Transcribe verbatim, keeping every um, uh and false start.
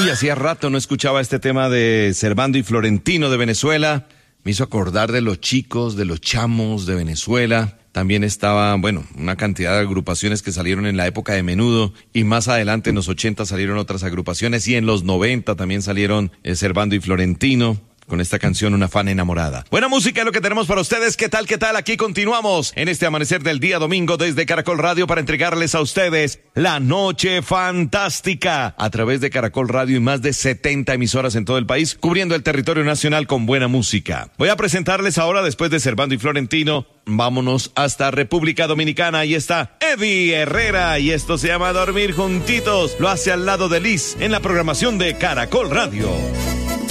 Uy, hacía rato no escuchaba este tema de Servando y Florentino de Venezuela. Me hizo acordar de los chicos, de los chamos de Venezuela. También estaba, bueno, una cantidad de agrupaciones que salieron en la época de Menudo y más adelante en los ochenta salieron otras agrupaciones y en los noventa también salieron eh, Servando y Florentino. Con esta canción, Una fan enamorada. Buena música es lo que tenemos para ustedes. ¿Qué tal, qué tal? Aquí continuamos en este amanecer del día domingo desde Caracol Radio para entregarles a ustedes la noche fantástica a través de Caracol Radio y más de setenta emisoras en todo el país, cubriendo el territorio nacional con buena música. Voy a presentarles ahora, después de Servando y Florentino, vámonos hasta República Dominicana. Ahí está Eddie Herrera y esto se llama Dormir Juntitos. Lo hace al lado de Liz en la programación de Caracol Radio.